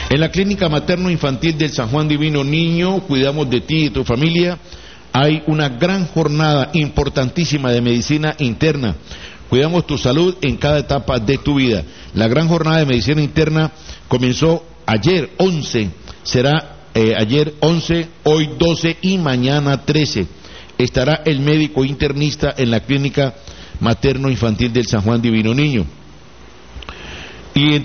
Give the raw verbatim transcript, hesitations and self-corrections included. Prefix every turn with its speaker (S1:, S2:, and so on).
S1: En la Clínica Materno-Infantil del San Juan Divino Niño, cuidamos de ti y de tu familia. Hay una gran jornada importantísima de medicina interna. Cuidamos tu salud en cada etapa de tu vida. La gran jornada de medicina interna comenzó ayer once, será eh, ayer once, hoy doce y mañana trece. Estará el médico internista en la Clínica Materno-Infantil del San Juan Divino Niño. Y